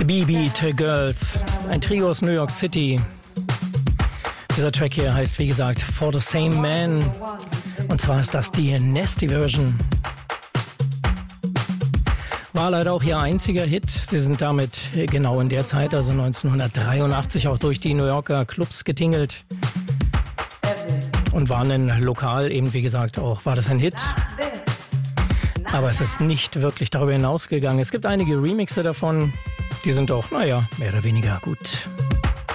B-Beat Girls, ein Trio aus New York City. Dieser Track hier heißt, wie gesagt, For the Same Man. Und zwar ist das die Nasty Version. War leider auch ihr einziger Hit. Sie sind damit genau in der Zeit, also 1983, auch durch die New Yorker Clubs getingelt. Und waren dann lokal eben, wie gesagt, auch war das ein Hit. Aber es ist nicht wirklich darüber hinausgegangen. Es gibt einige Remixe davon. Die sind auch, naja, mehr oder weniger gut.